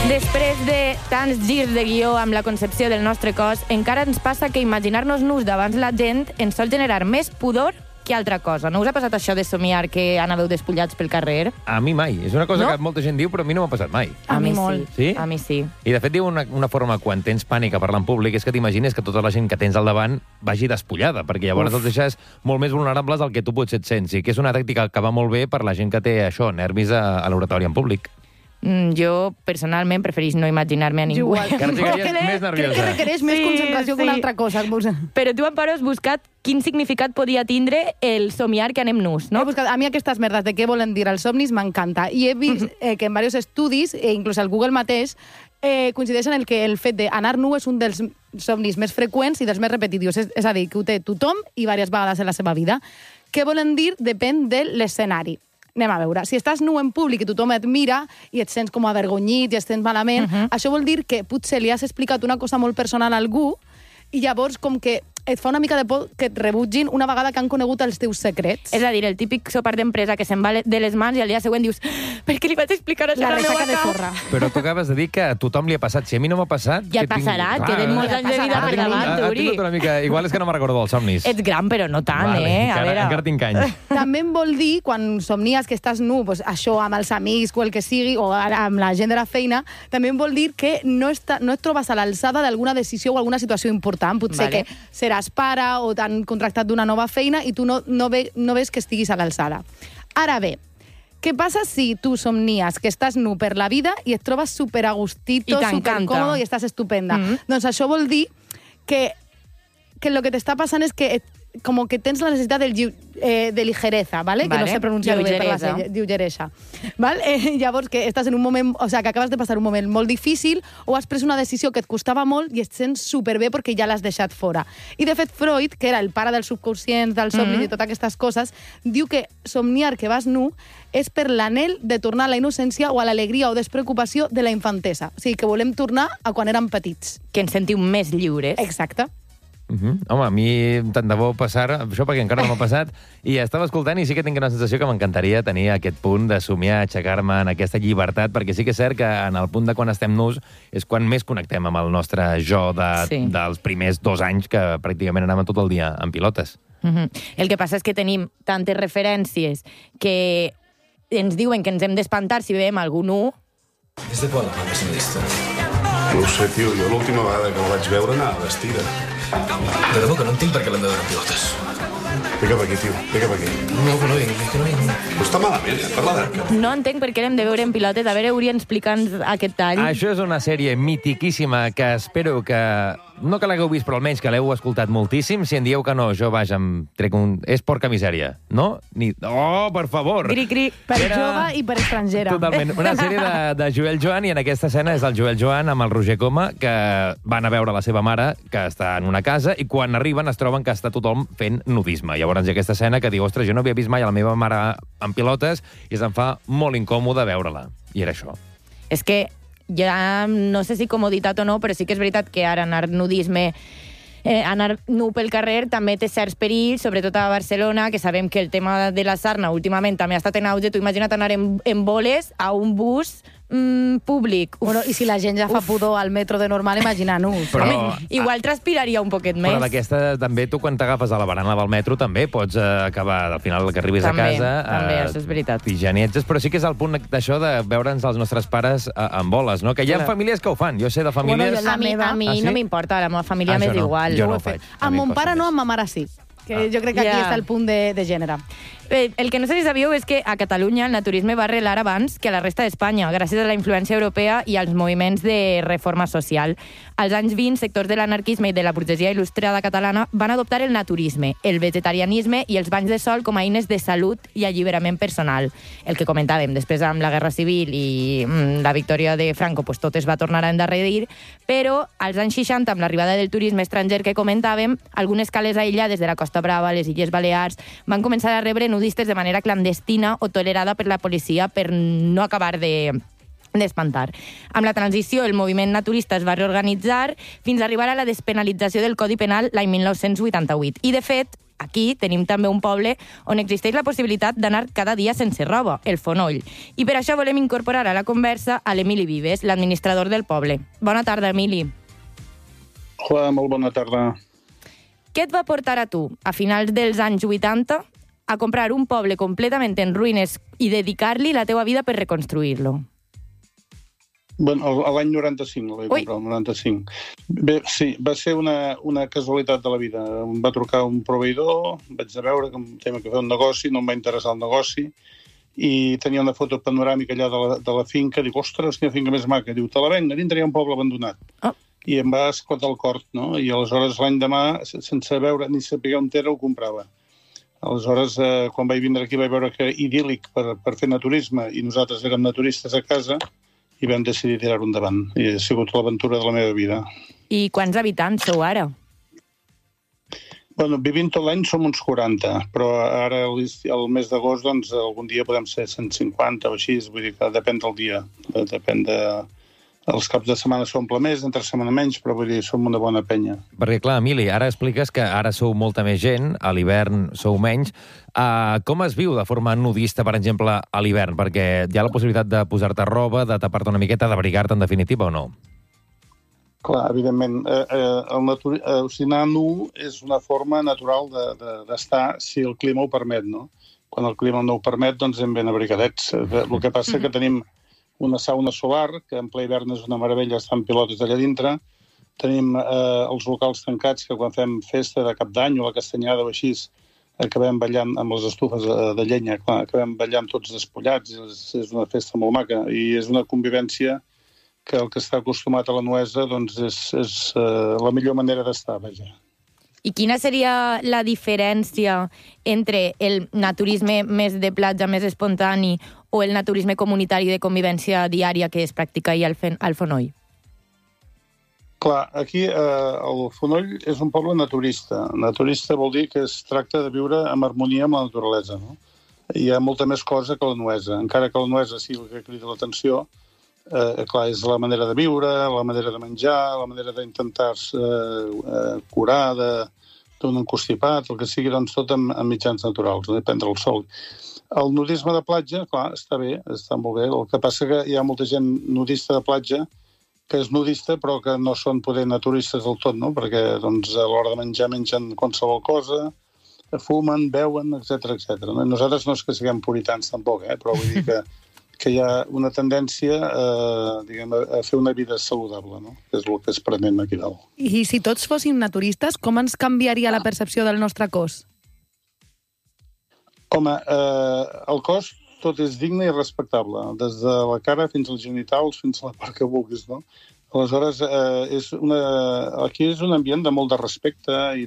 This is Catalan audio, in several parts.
Després de tants girs de guió amb la concepció del nostre cos, encara ens passa que imaginar-nos nus davant la gent ens sol generar més pudor que altra cosa. No us ha passat això de somiar que anàveu despullats pel carrer? A mi mai. És una cosa No? que molta gent diu, però a mi no m'ha passat mai. A mi molt. Sí? A mi sí. I, de fet, diu una forma, quan tens pànic a parlar en públic, és que t'imagines que tota la gent que tens al davant vagi despullada, perquè llavors els deixes molt més vulnerables al que tu potser et sents. I que és una tàctica que va molt bé per la gent que té això, nervis a l'oratori en públic. Jo, personalment, preferís no imaginar-me a ningú. Igual. Que ara ficaries Crec més nerviosa. que requereix més Sí, concentració que sí. una altra cosa. Però tu, Amparo, has buscat quin significat podia tindre el somiar que anem nus, No? no? A mi aquestes merdes de què volen dir els somnis m'encanta. I he vist que en diversos estudis, inclús al Google mateix, coincideixen en que el fet d'anar nu és un dels somnis més freqüents i dels més repetitius. És a dir, que ho té tothom i diverses vegades en la seva vida. Què volen dir depèn de l'escenari. Anem a veure. Si estàs nu en públic i tothom et mira i et sents com avergonyit i et sents malament, això vol dir que potser li has explicat una cosa molt personal a algú i llavors com que et fa una mica de por que et rebutgin una vegada que han conegut els teus secrets. És a dir, el típic sopar d'empresa que se'n va de les mans i al dia següent dius per què li vaig explicar això La a la ressaca meva de cap? forra. Però tu acabes de dir que a tothom li ha passat. Si a mi no m'ha passat... Ja que et passarà, Clar, queden molts ja anys de vida passarà. per davant, Ha Uri. tingut una mica... Igual és que no me'n recordo dels somnis. Ets gran, però no tant, Vale, A veure... encara tinc anys. També em vol dir, quan somnies que estàs nu, doncs això amb els amics o el que sigui, o ara amb la gent de la feina, també em vol dir que no et trobes a l'alçada d'alguna decisió o alguna situació important. Potser Vale. que seràs pare o t'han contractat d'una nova feina i tu no ves que estiguis a l'alçada. Ara bé, què passa si tu somnies que estàs nu per la vida i et trobes superagustito, I t'encanta. supercòmodo i estàs estupenda? Doncs això vol dir que el que t'està passant és que com que tens la necessitat de ligereza, ¿vale? Que no Vale. sé pronunciar-ho bé per la Lleugeresa. lleugeresa. Val? Llavors, que estàs en un moment, o sigui, que acabes de passar un moment molt difícil o has pres una decisió que et costava molt i et sents superbé perquè ja l'has deixat fora. I, de fet, Freud, que era el pare dels subconscients, dels somnis i totes aquestes coses, diu que somniar que vas nu és per l'anhel de tornar a la innocència o a l'alegria o despreocupació de la infantesa. O sigui, que volem tornar a quan érem petits. Que ens sentiu més lliures. Exacte. Home, a mi tant de bo passar això perquè encara no m'ha passat i estava escoltant i sí que tinc una sensació que m'encantaria tenir aquest punt de somiar, aixecar-me en aquesta llibertat, perquè sí que és cert que en el punt de quan estem nus és quan més connectem amb el nostre jo dels primers 2 anys que pràcticament anàvem tot el dia en pilotes. El que passa és que tenim tantes referències que ens diuen que ens hem d'espantar si veiem algú nu. ¿Desde cuándo me has visto? No ho sé, tio. Jo l'última vegada que la vaig veure anava vestida. De debò que no entenc per què l'han de donar pilotes. Ve cap aquí, tio. Ve cap aquí. No, que no vinc, que no vinc. No està malament, ja, per l'edat que... No entenc per què l'hem de veure en pilotes. A veure, Uri, explica'ns aquest tall. Això és una sèrie mitiquíssima que espero que... No que l'hagueu vist, però almenys que l'heu escoltat moltíssim. Si en dieu que no, jo, vaja, em trec un... És porca misèria, no? Oh, per favor! Cri-cri. Per jove i per estrangera. Totalment. Una sèrie de Joel Joan, i en aquesta escena és el Joel Joan amb el Roger Coma, que van a veure la seva mare, que està en una casa, i quan arriben es troben que està tothom fent nudisme. Llavors hi ha aquesta escena que diu, ostres, jo no havia vist mai a la meva mare en pilotes i se'm fa molt incòmode veure-la. I era això. És que ja no sé si comoditat o no, però sí que és veritat que ara anar nudisme anar nu pel carrer també té certs perills, sobretot a Barcelona, que sabem que el tema de la sarna últimament també ha estat en auge. Tu imagina't anar en boles a un bus públic. Bueno, i si la gent ja fa pudor al metro de normal, imagina-nos. Però- Igual transpiraria un poquet més. Però d'aquesta també, tu quan t'agafes a la barana del metro també pots acabar, al final que arribis També, a casa... també, això és veritat. Higienitzes, però sí que és el punt d'això de veure'ns els nostres pares en boles, no? Que hi ha Clar. famílies que ho fan. Jo sé de famílies... Bueno, A mi Ah, no sí? m'importa, a la meva família Això m'és no. igual. Jo no ho ho he fet. faig. A mi Amb em mon costa pare no, més. amb ma mare sí. Que jo crec que aquí Ja. està el punt de gènere. El que no sé si sabíeu és que a Catalunya el naturisme va arrelar abans que a la resta d'Espanya, gràcies a la influència europea i als moviments de reforma social. Als anys 20, sectors de l'anarquisme i de la burgesia il·lustrada catalana van adoptar el naturisme, el vegetarianisme i els banys de sol com a eines de salut i alliberament personal. El que comentàvem, després amb la Guerra Civil i la victòria de Franco, pues tot es va tornar a endarrerir, però als anys 60, amb l'arribada del turisme estranger que comentàvem, algunes cales aïllades de la Costa Brava, les Illes Balears, van començar a rebre nudistes de manera clandestina o tolerada per la policia per no acabar d'espantar. Amb la transició, el moviment naturista es va reorganitzar fins a arribar a la despenalització del Codi Penal l'any 1988. I, de fet, aquí tenim també un poble on existeix la possibilitat d'anar cada dia sense roba, el Fonoll. I per això volem incorporar a la conversa a l'Emili Vives, l'administrador del poble. Bona tarda, Emili. Hola, molt bona tarda. Què et va portar a tu, a finals dels anys 80, a comprar un poble completament en ruïnes i dedicar-li la teua vida per reconstruir-lo? Bueno, l'any 95, l'he comprat, el 95. Bé, sí, va ser una casualitat de la vida. Em va trucar un proveïdor, vaig a veure que em tenia que fer un negoci, no em va interessar el negoci, i tenia una foto panoràmica allà de la finca. Dic, ostres, quina finca més maca. Diu, te la venc, a dintre hi ha un poble abandonat. Oh. I em va esclatar el cor, no? I aleshores l'any demà, sense veure ni saber on era, ho comprava. Aleshores, quan vaig vindre aquí, vaig veure que era idíl·lic per fer naturisme, i nosaltres érem naturistes a casa, i vam decidir tirar-ho endavant. I ha sigut l'aventura de la meva vida. I quants habitants sou ara? Bueno, vivint tot l'any som uns 40, però ara el mes d'agost, doncs, algun dia podem ser 150 o així, vull dir que depèn del dia, depèn de... Els caps de setmana s'omple més, entre setmana menys, però vull dir, som una bona penya. Perquè, clar, Emili, ara expliques que ara sou molta més gent, a l'hivern sou menys. Com es viu de forma nudista, per exemple, a l'hivern? Perquè hi ha la possibilitat de posar-te roba, de tapar-te una miqueta, d'abrigar-te en definitiva, o no? Clar, evidentment. Anar nu és una forma natural d'estar si el clima ho permet, no? Quan el clima no ho permet, doncs hem ben abrigadets. El que passa que tenim una sauna solar, que en ple hivern és una meravella, estan pilotes allà dintre. Tenim els locals tancats, que quan fem festa de cap d'any o la castanyada o així, acabem ballant amb les estufes de llenya, clar, acabem ballant tots despullats, és una festa molt maca, i és una convivència que el que està acostumat a la nuesa doncs és la millor manera d'estar, vaja. I quina seria la diferència entre el naturisme més de platja, més espontani, o el naturisme comunitari de convivència diària que es practica ahir al Fonoll? Clar, aquí el Fonoll és un poble naturista. Naturista vol dir que es tracta de viure en harmonia amb la naturalesa, no? Hi ha molta més cosa que la nuesa. Encara que la nuesa sigui el que crida l'atenció, clar, és la manera de viure, la manera de menjar, la manera d'intentar-se curar d'un encostipat, el que sigui, doncs tot amb mitjans naturals, de prendre el sol. El nudisme de platja, clar, està bé, està molt bé. El que passa que hi ha molta gent nudista de platja que és nudista però que no són poder naturistes del tot, no? Perquè doncs, a l'hora de menjar mengen qualsevol cosa, fumen, beuen, etc. Nosaltres no és que siguem puritans tampoc, però vull dir que hi ha una tendència a fer una vida saludable, no? Que és el que es prenem aquí dalt. I si tots fóssim naturistes, com ens canviaria la percepció del nostre cos? Home, el cos tot és digne i respectable, des de la cara fins als genitals, fins a la part que vulguis, no? Aleshores, aquí és un ambient de molt de respecte i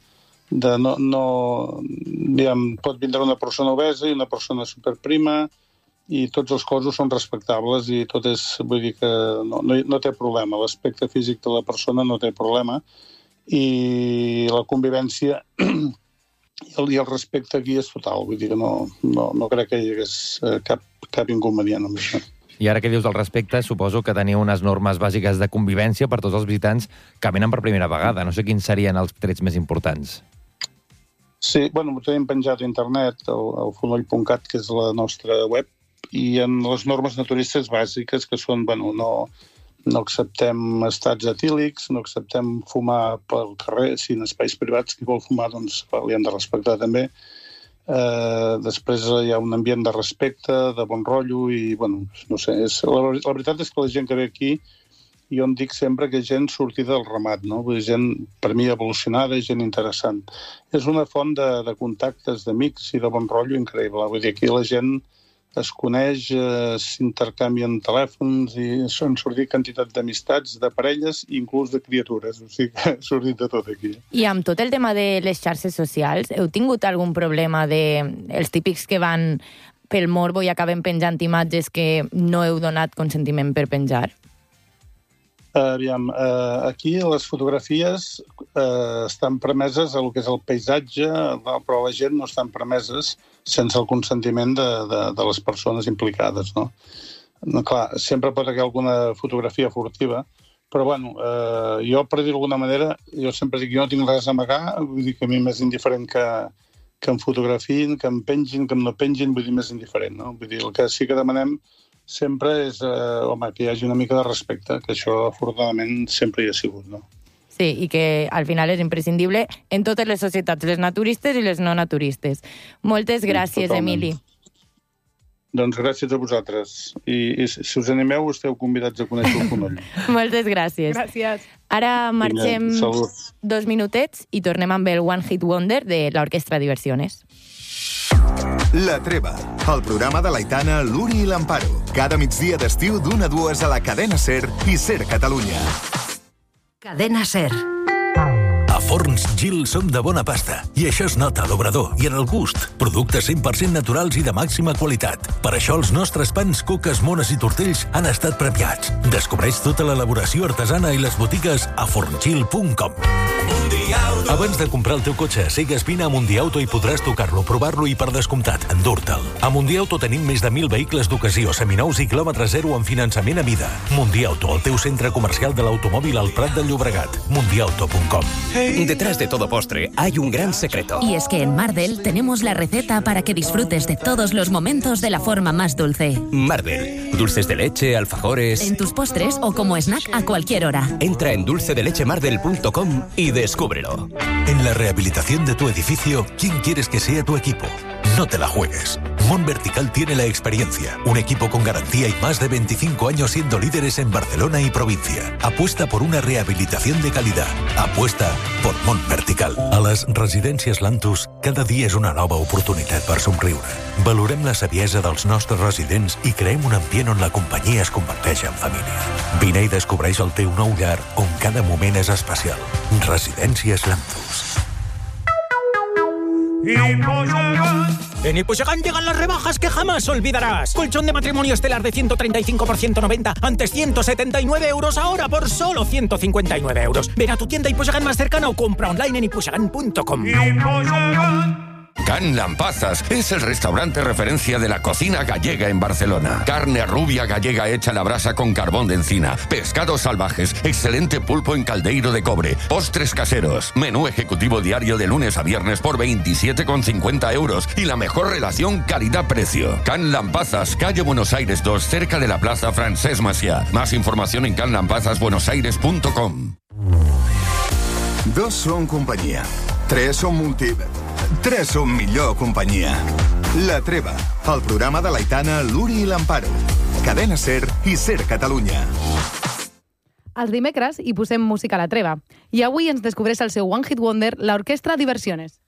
pot vindre una persona obesa i una persona superprima, i tots els cossos són respectables i tot és, vull dir que no té problema. L'aspecte físic de la persona no té problema i la convivència i el respecte aquí és total. Vull dir que no crec que hi hagués cap inconvenient amb això. I ara que dius del respecte, suposo que teniu unes normes bàsiques de convivència per tots els visitants que venen per primera vegada. No sé quins serien els trets més importants. Sí, bueno, ho tenim penjat a internet, al fonoll.cat, que és la nostra web, i en les normes naturistes bàsiques, que són, bueno, no acceptem estats etílics, no acceptem fumar pel carrer, si en espais privats qui vol fumar, doncs li hem de respectar també. Després hi ha un ambient de respecte, de bon rotllo, i, bueno, no sé, la veritat és que la gent que ve aquí, jo em dic sempre que gent sortida del ramat, no? Vull dir, gent, per mi, evolucionada i gent interessant. És una font de contactes, d'amics i de bon rotllo increïble. Vull dir, aquí la gent es coneix, s'intercanvien telèfons i han sortit quantitat d'amistats, de parelles i inclús de criatures. O sigui que ha sortit de tot aquí. I amb tot el tema de les xarxes socials, heu tingut algun problema els típics que van pel morbo i acaben penjant imatges que no heu donat consentiment per penjar? Aviam, aquí les fotografies estan permeses el que és el paisatge, però la gent no estan permeses sense el consentiment de les persones implicades, no? Clar, sempre pot haver alguna fotografia furtiva, Però, bueno, jo, per dir d'alguna manera, jo sempre dic que jo no tinc res a amagar, vull dir que a mi m'és indiferent que em fotografin, que em pengin, que em no pengin, vull dir, m'és indiferent, no? Vull dir, el que sí que demanem sempre és, que hi hagi una mica de respecte, que això, afortunadament, sempre hi ha sigut, no? Sí, i que al final és imprescindible en totes les societats, les naturistes i les no naturistes. Moltes gràcies, Totalment. Emili. Doncs gràcies a vosaltres. I si us animeu, esteu convidats a conèixer el Fonoll. Moltes gràcies. Gràcies. Ara marxem Salut. 2 minutets i tornem amb el One Hit Wonder de l'Orquestra Diversiones. La Treva, el programa de l'Aitana, l'Uri i l'Amparo. Cada migdia d'estiu d'1 a 2 a la cadena SER i SER Catalunya. Cadena SER. A Forns Gil som de bona pasta i això es nota a l'obrador i en el gust. Productes 100% naturals i de màxima qualitat. Per això els nostres pans, coques, mones i tortells han estat premiats. Descobreix tota l'elaboració artesana i les botigues a forngil.com. Abans de comprar el teu cotxe, sigues vine a Mundiauto i podràs tocar-lo, provar-lo i, per descomptat, endur-te'l. A Mundiauto tenim més de 1.000 vehicles d'ocasió, seminous i quilòmetre zero amb finançament a mida. Mundiauto, el teu centre comercial de l'automòbil al Prat del Llobregat. Mundiauto.com. Detrás de todo postre hay un gran secreto. Y es que en Mardel tenemos la receta para que disfrutes de todos los momentos de la forma más dulce. Mardel. Dulces de leche, alfajores... En tus postres o como snack a cualquier hora. Entra en dulcedelecemardel.com y descúbrelo. En la rehabilitación de tu edificio, ¿quién quieres que sea tu equipo? No te la juegues. Mont Vertical tiene la experiencia, un equipo con garantía y más de 25 años siendo líderes en Barcelona y provincia. Apuesta por una rehabilitación de calidad. Apuesta por Mont Vertical. A les residències Lantus, cada dia és una nova oportunitat per somriure. Valorem la saviesa dels nostres residents i creem un ambient on la companyia es converteix en família. Vine i descobreix el teu nou llar on cada moment és especial. Residències Lantus. En Ipuxagán llegan las rebajas que jamás olvidarás. Colchón de matrimonio estelar de 135 por 190, antes 179 euros, ahora por solo 159 euros. Ven a tu tienda Ipuxagán más cercana o compra online en ipuxagán.com. Can Lampazas es el restaurante referencia de la cocina gallega en Barcelona. Carne rubia gallega hecha a la brasa con carbón de encina, pescados salvajes, excelente pulpo en caldeiro de cobre, postres caseros, menú ejecutivo diario de lunes a viernes por 27,50 euros y la mejor relación calidad-precio. Can Lampazas, calle Buenos Aires 2, cerca de la Plaza Francesc Macià. Más información en canlampazasbuenosaires.com. 2 són companyia, 3 són 3 són millor companyia. La Treva, el programa de l'Aitana, l'Uri i l'Amparo. Cadena SER i SER Catalunya. Els dimecres hi posem música a La Treva. I avui ens descobreix el seu One Hit Wonder, l'Orquestra Diversiones.